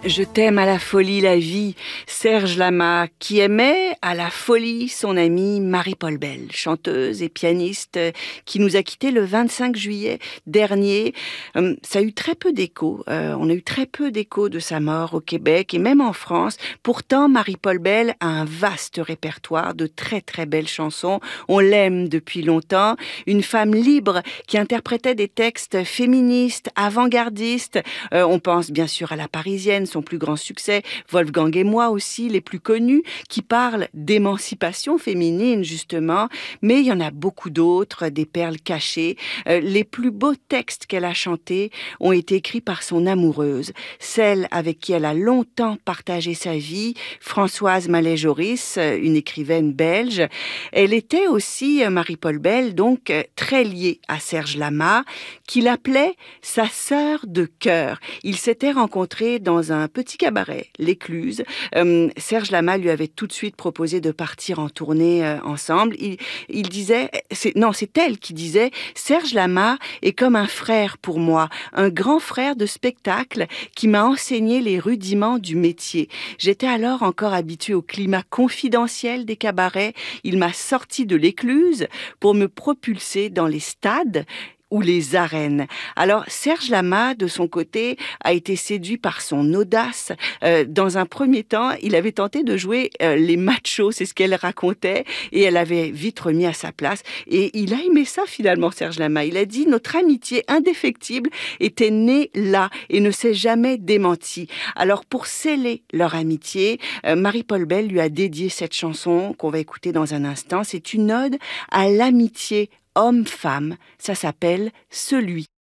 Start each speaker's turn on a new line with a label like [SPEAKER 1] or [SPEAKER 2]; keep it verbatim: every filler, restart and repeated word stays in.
[SPEAKER 1] Je t'aime à la folie la vie, Serge Lama, qui aimait à la folie son amie Marie-Paul Bell, chanteuse et pianiste qui nous a quittés le vingt-cinq juillet dernier. Euh, ça a eu très peu d'écho, euh, on a eu très peu d'écho de sa mort au Québec et même en France. Pourtant, Marie-Paul Bell a un vaste répertoire de très très belles chansons. On l'aime depuis longtemps, une femme libre qui interprétait des textes féministes, avant-gardistes. Euh, on pense bien sûr à La Parisienne, son plus grand succès, Wolfgang et moi aussi, les plus connus, qui parlent d'émancipation féminine justement, mais il y en a beaucoup d'autres, des perles cachées. Euh, les plus beaux textes qu'elle a chantés ont été écrits par son amoureuse, celle avec qui elle a longtemps partagé sa vie, Françoise Mallet-Joris, une écrivaine belge. Elle était aussi, Marie-Paul Bell, donc très liée à Serge Lama, qu'il appelait sa sœur de cœur. Ils s'étaient rencontrés dans un petit cabaret, l'Écluse. Euh, Serge Lama lui avait tout de suite proposé de partir en tournée euh, ensemble. Il, il disait, c'est, non, c'est elle qui disait, Serge Lama est comme un frère pour moi, un grand frère de spectacle qui m'a enseigné les rudiments du métier. J'étais alors encore habituée au climat confidentiel des cabarets. Il m'a sorti de l'Écluse pour me propulser dans les stades ou les arènes. Alors Serge Lama, de son côté, a été séduit par son audace. Euh, dans un premier temps, il avait tenté de jouer euh, les machos, c'est ce qu'elle racontait, et elle avait vite remis à sa place. Et il a aimé ça finalement, Serge Lama. Il a dit, notre amitié indéfectible était née là et ne s'est jamais démentie. Alors pour sceller leur amitié, euh, Marie-Paul Bell lui a dédié cette chanson qu'on va écouter dans un instant. C'est une ode à l'amitié homme-femme, ça s'appelle Celui.